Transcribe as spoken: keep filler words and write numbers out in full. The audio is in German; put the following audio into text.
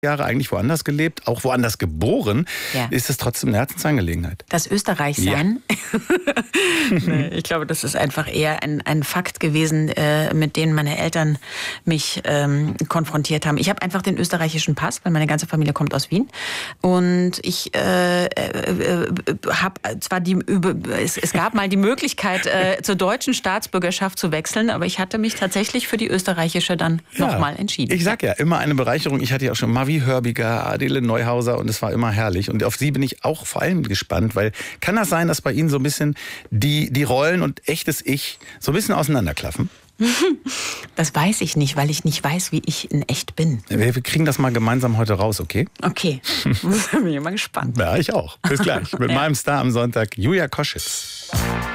Jahre eigentlich woanders gelebt, auch woanders geboren, Ja. ist es trotzdem eine Herzensangelegenheit. Das Österreichsein? Ja. Nee, ich glaube, das ist einfach eher ein, ein Fakt gewesen, äh, mit dem meine Eltern mich ähm, konfrontiert haben. Ich habe einfach den österreichischen Pass, weil meine ganze Familie kommt aus Wien. Und ich äh, äh, habe zwar die, es, es gab mal die Möglichkeit, äh, zur deutschen Staatsbürgerschaft zu wechseln, aber ich hatte mich tatsächlich für die österreichische dann Ja. nochmal entschieden. Ich sag ja, immer eine Bereicherung. Ich hatte ja auch schon Mavi Hörbiger, Adele Neuhauser und es war immer herrlich. Und auf sie bin ich auch vor allem gespannt, weil kann das sein, dass bei Ihnen so ein bisschen die, die Rollen und echtes Ich so ein bisschen auseinanderklaffen? Das weiß ich nicht, weil ich nicht weiß, wie ich in echt bin. Wir kriegen das mal gemeinsam heute raus, okay? Okay, bin ich mal gespannt. Ja, ich auch. Bis gleich. Mit Ja. meinem Star am Sonntag, Julia Koschitz.